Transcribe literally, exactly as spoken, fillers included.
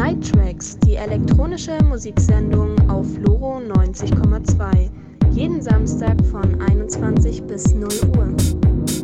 Night-Tracks, die elektronische Musiksendung auf Loro neunzig Komma zwei. Jeden Samstag von einundzwanzig bis null Uhr.